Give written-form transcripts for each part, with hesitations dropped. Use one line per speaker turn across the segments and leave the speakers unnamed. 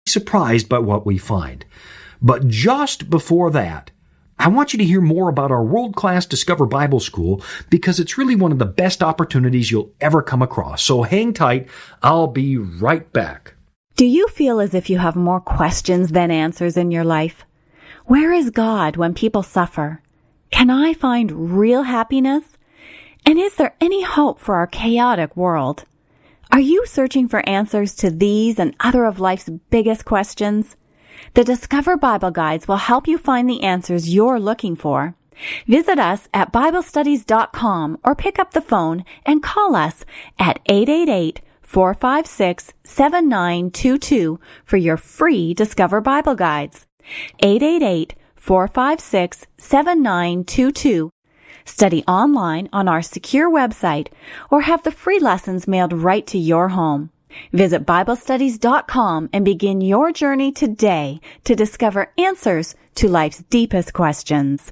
surprised by what we find. But just before that, I want you to hear more about our world-class Discover Bible School because it's really one of the best opportunities you'll ever come across. So hang tight. I'll be right back.
Do you feel as if you have more questions than answers in your life? Where is God when people suffer? Can I find real happiness? And is there any hope for our chaotic world? Are you searching for answers to these and other of life's biggest questions? The Discover Bible Guides will help you find the answers you're looking for. Visit us at BibleStudies.com or pick up the phone and call us at 888-456-7922 for your free Discover Bible Guides. 888-456-7922. Study online on our secure website or have the free lessons mailed right to your home. Visit BibleStudies.com and begin your journey today to discover answers to life's deepest questions.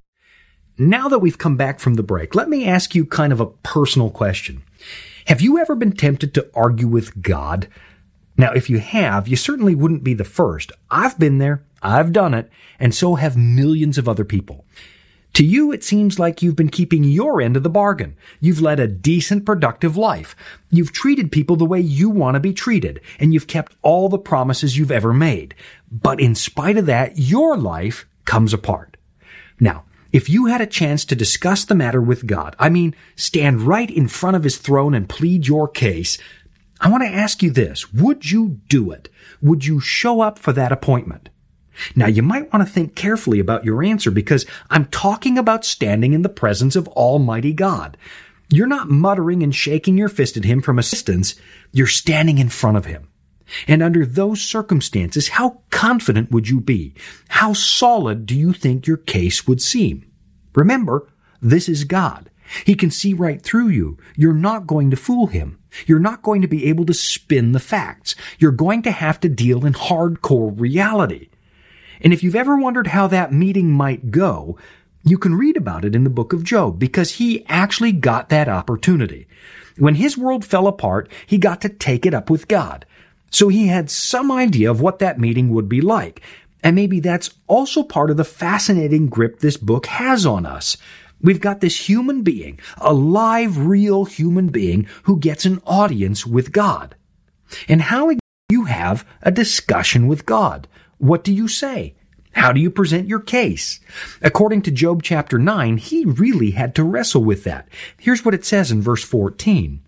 Now that we've come back from the break, let me ask you kind of a personal question. Have you ever been tempted to argue with God? Now, if you have, you certainly wouldn't be the first. I've been there, I've done it, and so have millions of other people. To you, it seems like you've been keeping your end of the bargain. You've led a decent, productive life. You've treated people the way you want to be treated, and you've kept all the promises you've ever made. But in spite of that, your life comes apart. Now, if you had a chance to discuss the matter with God, stand right in front of His throne and plead your case, I want to ask you this. Would you do it? Would you show up for that appointment? Now, you might want to think carefully about your answer because I'm talking about standing in the presence of Almighty God. You're not muttering and shaking your fist at Him from a distance. You're standing in front of Him. And under those circumstances, how confident would you be? How solid do you think your case would seem? Remember, this is God. He can see right through you. You're not going to fool Him. You're not going to be able to spin the facts. You're going to have to deal in hardcore reality. And if you've ever wondered how that meeting might go, you can read about it in the book of Job because he actually got that opportunity. When his world fell apart, he got to take it up with God. So he had some idea of what that meeting would be like. And maybe that's also part of the fascinating grip this book has on us. We've got this human being, a live, real human being who gets an audience with God. And how do you have a discussion with God? What do you say? How do you present your case? According to Job chapter 9, he really had to wrestle with that. Here's what it says in verse 14.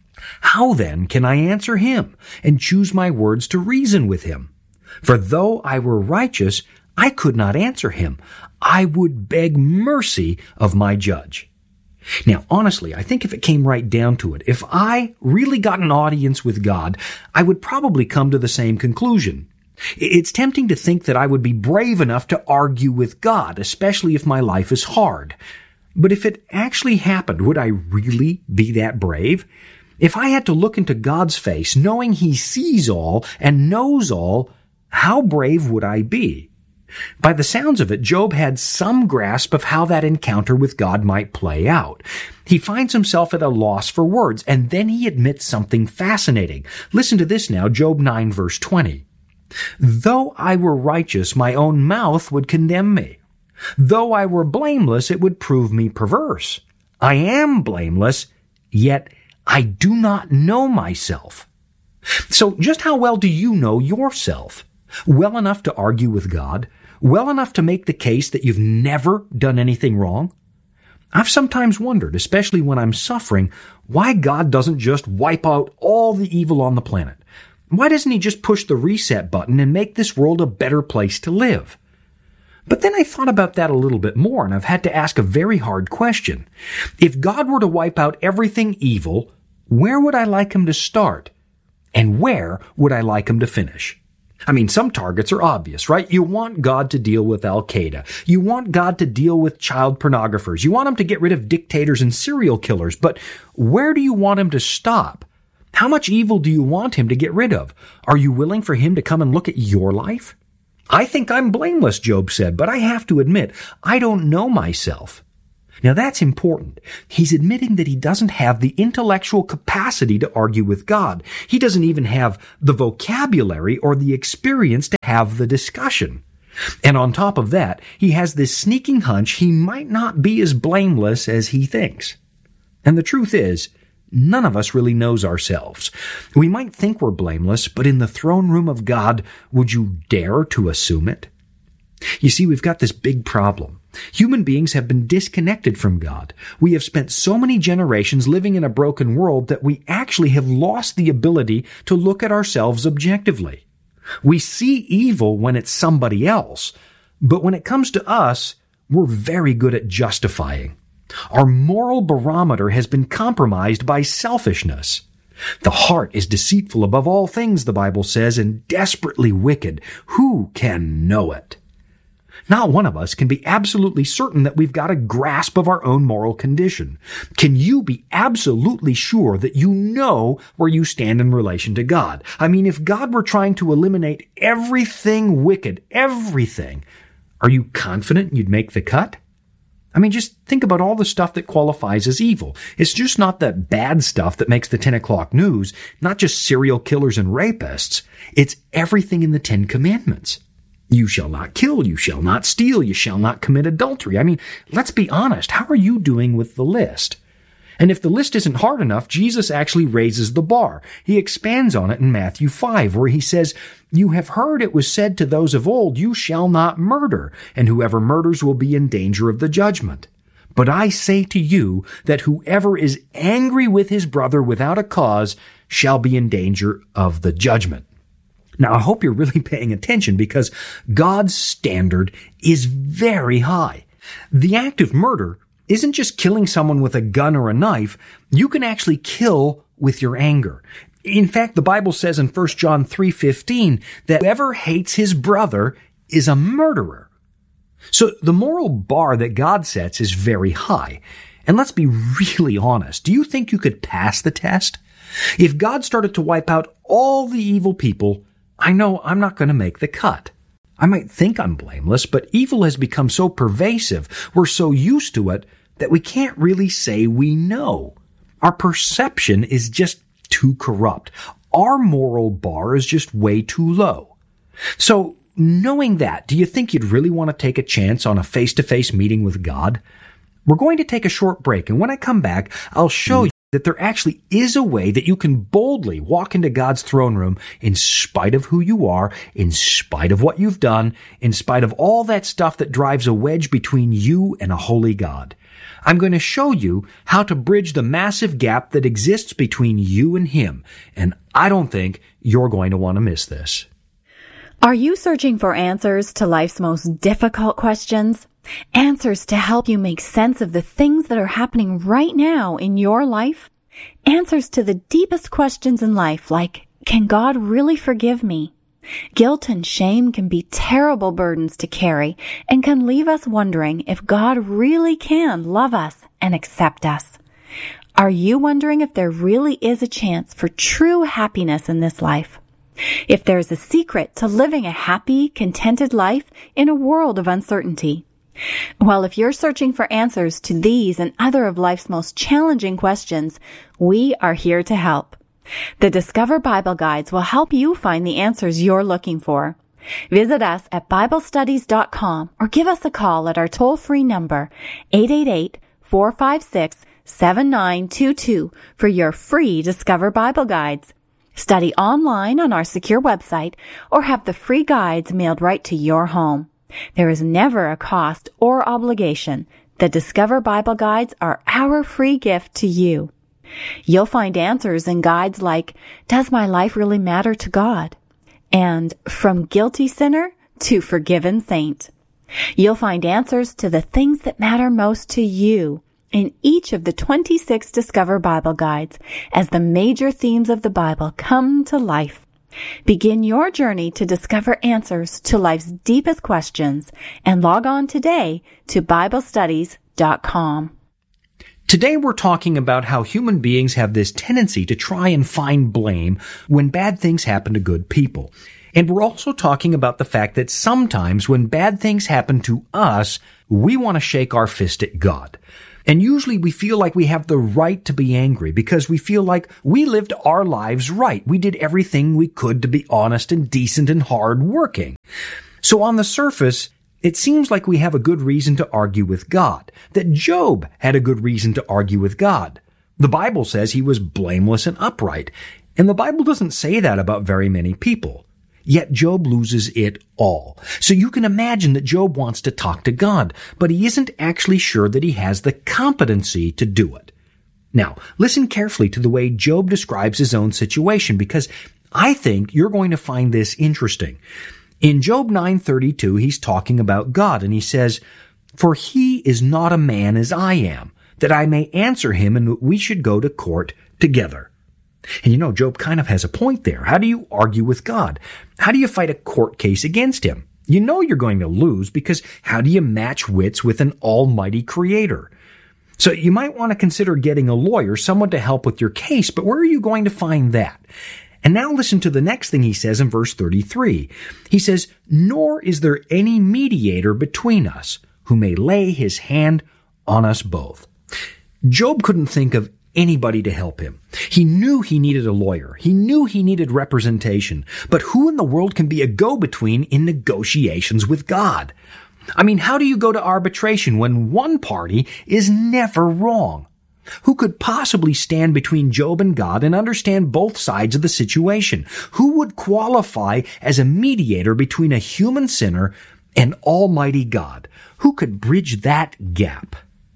How then can I answer him and choose my words to reason with him? For though I were righteous, I could not answer him. I would beg mercy of my judge. Now, honestly, I think if it came right down to it, if I really got an audience with God, I would probably come to the same conclusion. It's tempting to think that I would be brave enough to argue with God, especially if my life is hard. But if it actually happened, would I really be that brave? If I had to look into God's face, knowing He sees all and knows all, how brave would I be? By the sounds of it, Job had some grasp of how that encounter with God might play out. He finds himself at a loss for words, and then he admits something fascinating. Listen to this now, Job 9 verse 20. Though I were righteous, my own mouth would condemn me. Though I were blameless, it would prove me perverse. I am blameless, yet I do not know myself. So just how well do you know yourself? Well enough to argue with God? Well enough to make the case that you've never done anything wrong? I've sometimes wondered, especially when I'm suffering, why God doesn't just wipe out all the evil on the planet. Why doesn't He just push the reset button and make this world a better place to live? But then I thought about that a little bit more, and I've had to ask a very hard question. If God were to wipe out everything evil, where would I like Him to start? And where would I like Him to finish? Some targets are obvious, right? You want God to deal with Al-Qaeda. You want God to deal with child pornographers. You want Him to get rid of dictators and serial killers. But where do you want Him to stop? How much evil do you want Him to get rid of? Are you willing for Him to come and look at your life? I think I'm blameless, Job said, but I have to admit, I don't know myself. Now that's important. He's admitting that he doesn't have the intellectual capacity to argue with God. He doesn't even have the vocabulary or the experience to have the discussion. And on top of that, he has this sneaking hunch he might not be as blameless as he thinks. And the truth is, none of us really knows ourselves. We might think we're blameless, but in the throne room of God, would you dare to assume it? You see, we've got this big problem. Human beings have been disconnected from God. We have spent so many generations living in a broken world that we actually have lost the ability to look at ourselves objectively. We see evil when it's somebody else, but when it comes to us, we're very good at justifying. Our moral barometer has been compromised by selfishness. The heart is deceitful above all things, the Bible says, and desperately wicked. Who can know it? Not one of us can be absolutely certain that we've got a grasp of our own moral condition. Can you be absolutely sure that you know where you stand in relation to God? I mean, if God were trying to eliminate everything wicked, everything, are you confident you'd make the cut? I mean, just think about all the stuff that qualifies as evil. It's just not the bad stuff that makes the 10 o'clock news, not just serial killers and rapists. It's everything in the 10 Commandments. You shall not kill, you shall not steal, you shall not commit adultery. I mean, let's be honest. How are you doing with the list? And if the list isn't hard enough, Jesus actually raises the bar. He expands on it in Matthew 5, where he says, "You have heard it was said to those of old, you shall not murder, and whoever murders will be in danger of the judgment. But I say to you that whoever is angry with his brother without a cause shall be in danger of the judgment." Now, I hope you're really paying attention because God's standard is very high. The act of murder isn't just killing someone with a gun or a knife. You can actually kill with your anger. In fact, the Bible says in 1 John 3:15 that whoever hates his brother is a murderer. So the moral bar that God sets is very high. And let's be really honest. Do you think you could pass the test? If God started to wipe out all the evil people, I know I'm not going to make the cut. I might think I'm blameless, but evil has become so pervasive, we're so used to it, that we can't really say we know. Our perception is just too corrupt. Our moral bar is just way too low. So, knowing that, do you think you'd really want to take a chance on a face-to-face meeting with God? We're going to take a short break, and when I come back, I'll show you that there actually is a way that you can boldly walk into God's throne room in spite of who you are, in spite of what you've done, in spite of all that stuff that drives a wedge between you and a holy God. I'm going to show you how to bridge the massive gap that exists between you and Him, and I don't think you're going to want to miss this.
Are you searching for answers to life's most difficult questions? Answers to help you make sense of the things that are happening right now in your life? Answers to the deepest questions in life, like, can God really forgive me? Guilt and shame can be terrible burdens to carry and can leave us wondering if God really can love us and accept us. Are you wondering if there really is a chance for true happiness in this life? If there's a secret to living a happy, contented life in a world of uncertainty? Well, if you're searching for answers to these and other of life's most challenging questions, we are here to help. The Discover Bible Guides will help you find the answers you're looking for. Visit us at BibleStudies.com or give us a call at our toll-free number, 888-456-7922 for your free Discover Bible Guides. Study online on our secure website or have the free guides mailed right to your home. There is never a cost or obligation. The Discover Bible Guides are our free gift to you. You'll find answers in guides like, does my life really matter to God? And from guilty sinner to forgiven saint. You'll find answers to the things that matter most to you in each of the 26 Discover Bible Guides as the major themes of the Bible come to life. Begin your journey to discover answers to life's deepest questions and log on today to BibleStudies.com.
Today we're talking about how human beings have this tendency to try and find blame when bad things happen to good people. And we're also talking about the fact that sometimes when bad things happen to us, we want to shake our fist at God. And usually we feel like we have the right to be angry because we feel like we lived our lives right. We did everything we could to be honest and decent and hard-working. So on the surface, it seems like we have a good reason to argue with God, that Job had a good reason to argue with God. The Bible says he was blameless and upright, and the Bible doesn't say that about very many people. Yet Job loses it all. So you can imagine that Job wants to talk to God, but he isn't actually sure that he has the competency to do it. Now, listen carefully to the way Job describes his own situation, because I think you're going to find this interesting. In Job 9:32, he's talking about God, and he says, "For he is not a man as I am, that I may answer him, and we should go to court together." And Job kind of has a point there. How do you argue with God? How do you fight a court case against him? You know you're going to lose, because how do you match wits with an almighty creator? So you might want to consider getting a lawyer, someone to help with your case, but where are you going to find that? And now listen to the next thing he says in verse 33. He says, "Nor is there any mediator between us who may lay his hand on us both." Job couldn't think of anybody to help him. He knew he needed a lawyer. He knew he needed representation. But who in the world can be a go-between in negotiations with God? I mean, how do you go to arbitration when one party is never wrong? Who could possibly stand between Job and God and understand both sides of the situation? Who would qualify as a mediator between a human sinner and Almighty God? Who could bridge that gap?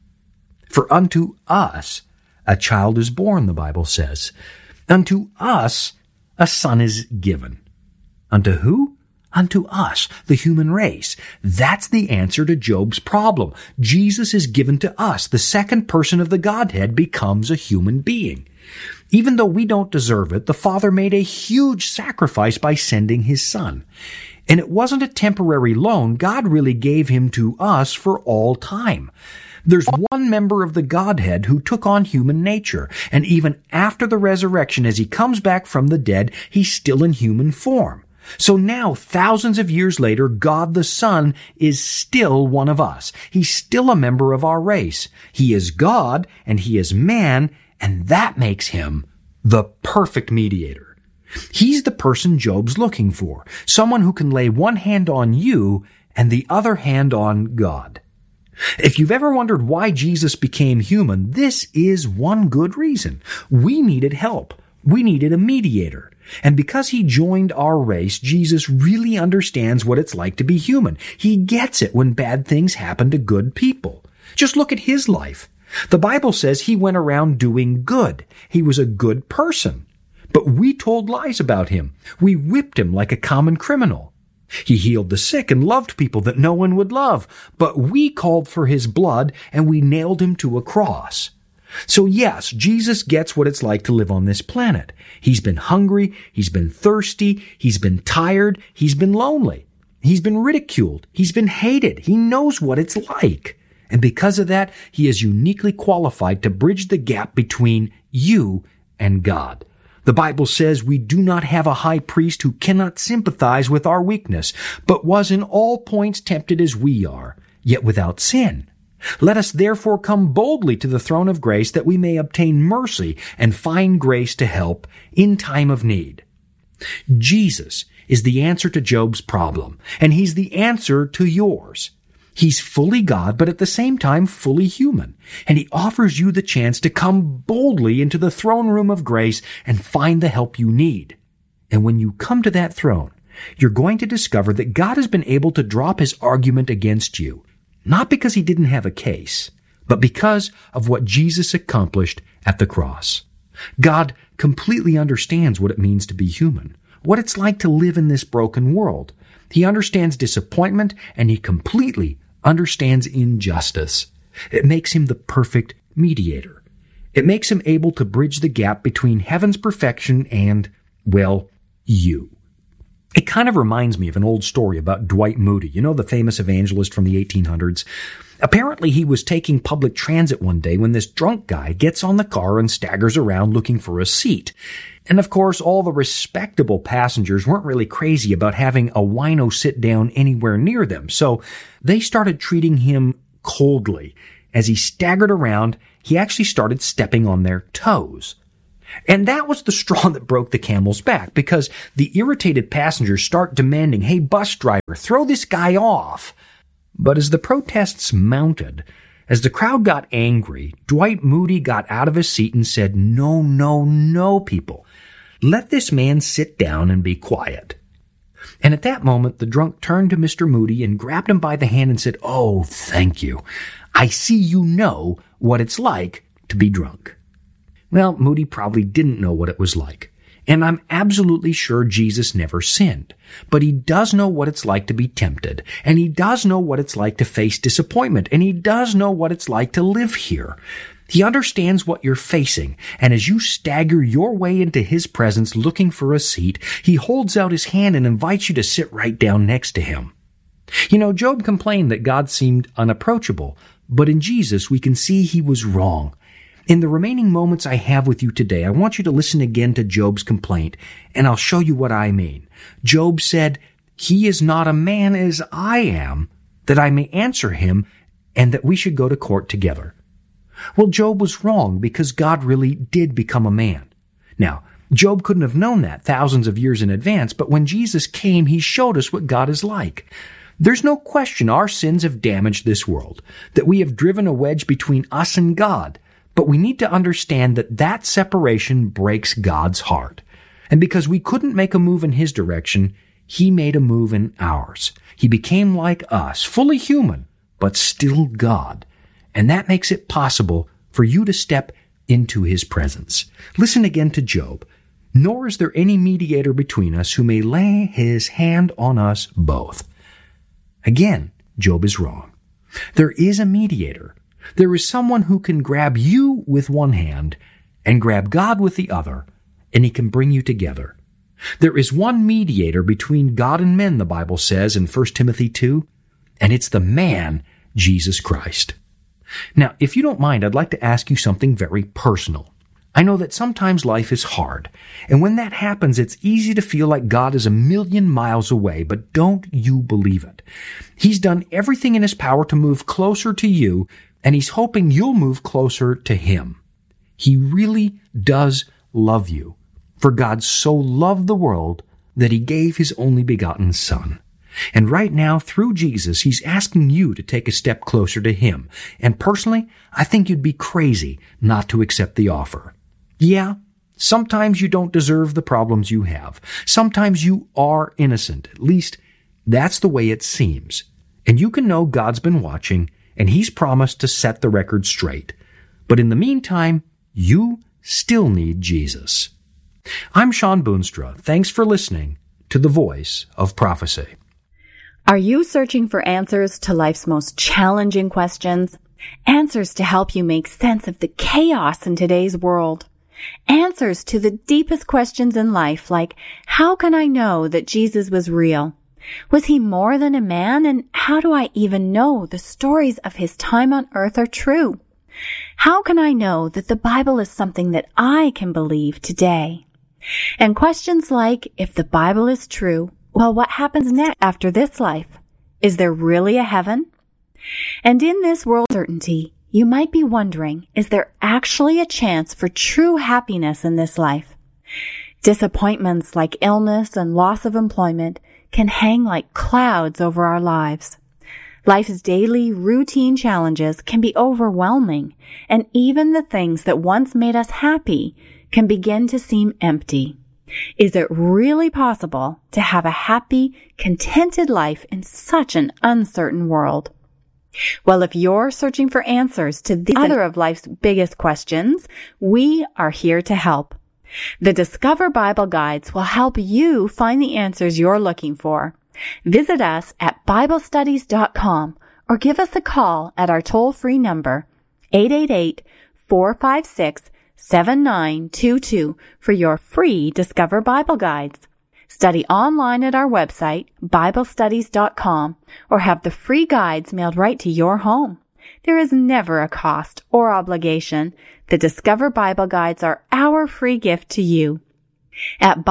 "For unto us a child is born," the Bible says. "Unto us a son is given." Unto who? Unto us, the human race. That's the answer to Job's problem. Jesus is given to us. The second person of the Godhead becomes a human being. Even though we don't deserve it, the Father made a huge sacrifice by sending his Son. And it wasn't a temporary loan. God really gave him to us for all time. There's one member of the Godhead who took on human nature, and even after the resurrection, as he comes back from the dead, he's still in human form. So now, thousands of years later, God the Son is still one of us. He's still a member of our race. He is God, and he is man, and that makes him the perfect mediator. He's the person Job's looking for, someone who can lay one hand on you and the other hand on God. If you've ever wondered why Jesus became human, this is one good reason. We needed help. We needed a mediator. And because he joined our race, Jesus really understands what it's like to be human. He gets it when bad things happen to good people. Just look at his life. The Bible says he went around doing good. He was a good person. But we told lies about him. We whipped him like a common criminal. He healed the sick and loved people that no one would love. But we called for his blood and we nailed him to a cross. So yes, Jesus gets what it's like to live on this planet. He's been hungry, he's been thirsty, he's been tired, he's been lonely. He's been ridiculed, he's been hated. He knows what it's like. And because of that, he is uniquely qualified to bridge the gap between you and God. The Bible says we do not have a high priest who cannot sympathize with our weakness, but was in all points tempted as we are, yet without sin. Let us therefore come boldly to the throne of grace that we may obtain mercy and find grace to help in time of need. Jesus is the answer to Job's problem, and he's the answer to yours. He's fully God, but at the same time fully human, and he offers you the chance to come boldly into the throne room of grace and find the help you need. And when you come to that throne, you're going to discover that God has been able to drop his argument against you, not because he didn't have a case, but because of what Jesus accomplished at the cross. God completely understands what it means to be human, what it's like to live in this broken world. He understands disappointment, and he completely understands injustice. It makes him the perfect mediator. It makes him able to bridge the gap between heaven's perfection and, well, you. It kind of reminds me of an old story about Dwight Moody, the famous evangelist from the 1800s. Apparently, he was taking public transit one day when this drunk guy gets on the car and staggers around looking for a seat. And of course, all the respectable passengers weren't really crazy about having a wino sit down anywhere near them, so they started treating him coldly. as he staggered around, he actually started stepping on their toes. And that was the straw that broke the camel's back, because the irritated passengers start demanding, "Hey, bus driver, throw this guy off." But as the protests mounted, as the crowd got angry, Dwight Moody got out of his seat and said, "No, no, no, people. Let this man sit down and be quiet." And at that moment, the drunk turned to Mr. Moody and grabbed him by the hand and said, "Oh, thank you. I see you know what it's like to be drunk." Well, Moody probably didn't know what it was like. And I'm absolutely sure Jesus never sinned. But he does know what it's like to be tempted. And he does know what it's like to face disappointment. And he does know what it's like to live here. He understands what you're facing. And as you stagger your way into his presence looking for a seat, he holds out his hand and invites you to sit right down next to him. You know, Job complained that God seemed unapproachable. But in Jesus, we can see he was wrong. In the remaining moments I have with you today, I want you to listen again to Job's complaint, and I'll show you what I mean. Job said, "He is not a man as I am, that I may answer him, and that we should go to court together." Well, Job was wrong, because God really did become a man. Now, Job couldn't have known that thousands of years in advance, but when Jesus came, he showed us what God is like. There's no question our sins have damaged this world, that we have driven a wedge between us and God. But we need to understand that that separation breaks God's heart. And because we couldn't make a move in his direction, he made a move in ours. He became like us, fully human, but still God. And that makes it possible for you to step into his presence. Listen again to Job. "Nor is there any mediator between us who may lay his hand on us both." Again, Job is wrong. There is a mediator. There is someone who can grab you with one hand and grab God with the other, and he can bring you together. There is one mediator between God and men, the Bible says in 1 Timothy 2, and it's the man, Jesus Christ. Now, if you don't mind, I'd like to ask you something very personal. I know that sometimes life is hard, and when that happens, it's easy to feel like God is a million miles away, but don't you believe it. He's done everything in his power to move closer to you, and he's hoping you'll move closer to him. He really does love you, for God so loved the world that he gave his only begotten Son. And right now, through Jesus, he's asking you to take a step closer to him. And personally, I think you'd be crazy not to accept the offer. Yeah, sometimes you don't deserve the problems you have. Sometimes you are innocent. At least, that's the way it seems. And you can know God's been watching, and he's promised to set the record straight. But in the meantime, you still need Jesus. I'm Sean Boonstra. Thanks for listening to The Voice of Prophecy.
Are you searching for answers to life's most challenging questions? Answers to help you make sense of the chaos in today's world? Answers to the deepest questions in life, like, how can I know that Jesus was real? Was he more than a man? And how do I even know the stories of his time on earth are true? How can I know that the Bible is something that I can believe today? And questions like, if the Bible is true, well, what happens next after this life? Is there really a heaven? And in this world of certainty, you might be wondering, is there actually a chance for true happiness in this life? Disappointments like illness and loss of employment can hang like clouds over our lives. Life's daily routine challenges can be overwhelming, and even the things that once made us happy can begin to seem empty. Is it really possible to have a happy, contented life in such an uncertain world? Well, if you're searching for answers to these other of life's biggest questions, we are here to help. The Discover Bible Guides will help you find the answers you're looking for. Visit us at BibleStudies.com or give us a call at our toll-free number, 888-456-7922 for your free Discover Bible Guides. Study online at our website, BibleStudies.com, or have the free guides mailed right to your home. There is never a cost or obligation. The Discover Bible Guides are our free gift to you. At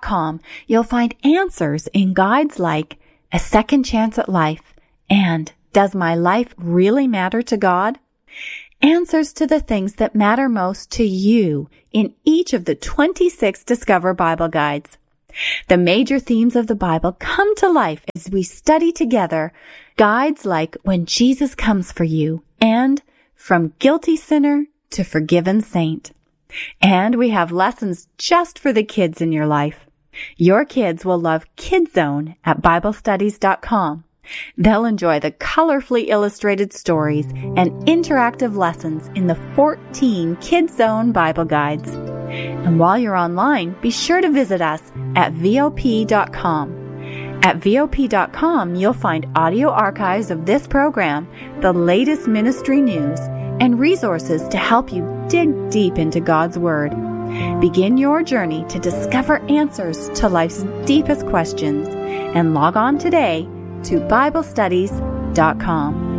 BibleStudies.com, you'll find answers in guides like A Second Chance at Life and Does my life really matter to God? Answers to the things that matter most to you in each of the 26 Discover Bible Guides. The major themes of the Bible come to life as we study together guides like When Jesus Comes for You and From Guilty Sinner to Forgiven Saint. And we have lessons just for the kids in your life. Your kids will love Kids Zone at BibleStudies.com. They'll enjoy the colorfully illustrated stories and interactive lessons in the 14 Kids Zone Bible Guides. And while you're online, be sure to visit us at VOP.com. At VOP.com, you'll find audio archives of this program, the latest ministry news, and resources to help you dig deep into God's Word. Begin your journey to discover answers to life's deepest questions and log on today to BibleStudies.com.